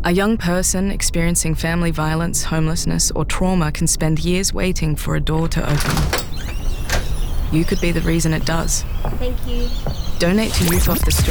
A young person experiencing family violence, homelessness, or trauma can spend years waiting for a door to open. You could be the reason it does. Thank you. Donate to Youth Off the Street.